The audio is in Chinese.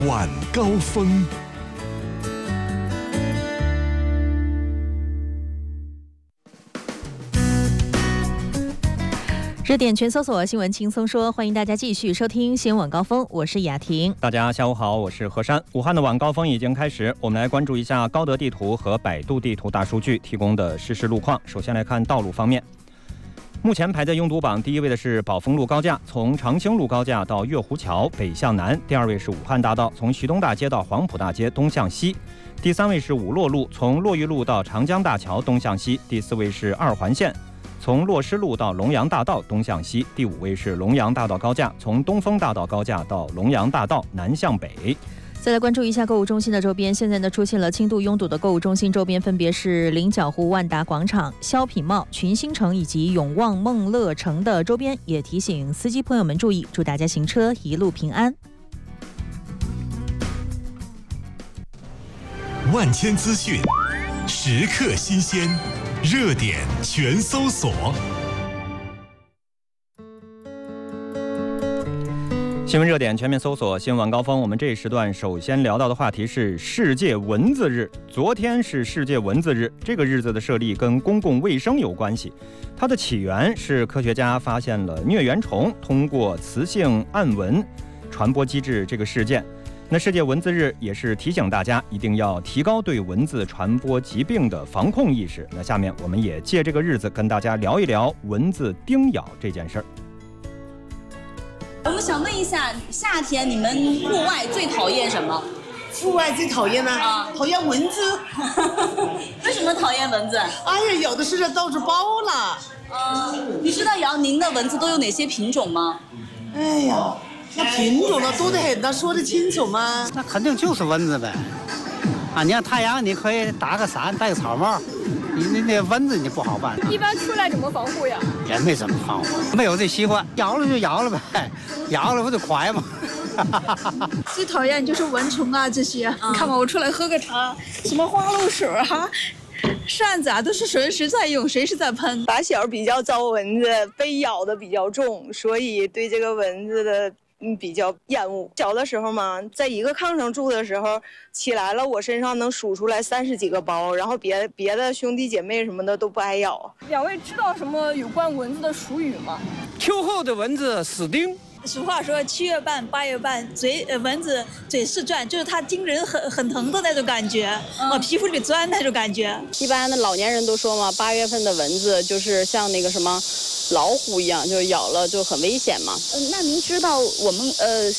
晚高峰。 热点全搜索，新闻轻松说，欢迎大家继续收听新闻晚高峰，我是雅婷。 大家下午好，我是何山。武汉的晚高峰已经开始，我们来关注一下高德地图和百度地图大数据提供的实时路况。首先来看道路方面，目前排在拥堵榜第一位的是宝丰路高架，从长兴路高架到月湖桥北向南；第二位是武汉大道，从徐东大街到黄埔大街东向西；第三位是武洛路，从洛榆路到长江大桥东向西；第四位是二环线，从洛师路到龙阳大道东向西；第五位是龙阳大道高架，从东风大道高架到龙阳大道南向北。 再来关注一下购物中心的周边，现在呢出现了轻度拥堵的购物中心周边分别是菱角湖万达广场、肖品茂、群星城以及永旺梦乐城的周边，也提醒司机朋友们注意，祝大家行车一路平安。 万千资讯，时刻新鲜，热点全搜索。 新闻热点全面搜索，新闻晚高峰。我们这一时段首先聊到的话题是世界蚊子日。昨天是世界蚊子日，这个日子的设立跟公共卫生有关系。它的起源是科学家发现了疟原虫通过雌性暗蚊传播机制这个事件。那世界蚊子日也是提醒大家一定要提高对蚊子传播疾病的防控意识。那下面我们也借这个日子跟大家聊一聊蚊子叮咬这件事儿。 我们想问一下，夏天你们户外最讨厌什么？ 户外最讨厌呢？讨厌蚊子。 为什么讨厌蚊子？ 哎呀，有的是到处包了。 你知道姚宁的蚊子都有哪些品种吗？ 哎呀，那品种呢多得很，那说得清楚吗？ 那肯定就是蚊子呗。啊，你看太阳，你可以打个伞，戴个草帽。你那蚊子你不好办。 一般出来怎么防护呀？ 也没怎么防护，没有这习惯，咬了就咬了呗，咬了不就快吗？ 最讨厌就是蚊虫啊这些。你看吧，我出来喝个茶，什么花露水啊、扇子啊，都是随时在用，随时在喷。 打小比较招蚊子，被咬的比较重，所以对这个蚊子的比较厌恶。小的时候嘛，在一个炕上住的时候，起来了我身上能数出来30几个包，然后别的兄弟姐妹什么的都不挨咬。 两位知道什么有关蚊子的俗语吗？ 秋后的蚊子死叮。 俗话说7月半8月半，蚊子嘴是转，就是它叮人很疼的那种感觉，皮肤里钻那种感觉。 一般的老年人都说嘛，8月份的蚊子就是像那个什么老虎一样，就是咬了就很危险嘛。那您知道我们